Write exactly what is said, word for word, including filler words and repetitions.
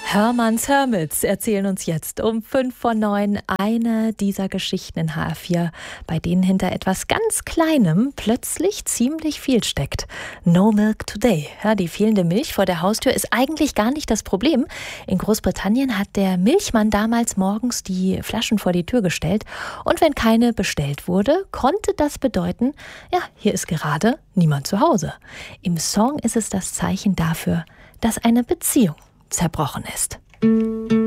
Hermanns Hermits erzählen uns jetzt um fünf vor neun eine dieser Geschichten in H R vier, bei denen hinter etwas ganz Kleinem plötzlich ziemlich viel steckt. No Milk Today. Ja, die fehlende Milch vor der Haustür ist eigentlich gar nicht das Problem. In Großbritannien hat der Milchmann damals morgens die Flaschen vor die Tür gestellt. Und wenn keine bestellt wurde, konnte das bedeuten, ja, hier ist gerade niemand zu Hause. Im Song ist es das Zeichen dafür, dass eine Beziehung zerbrochen ist.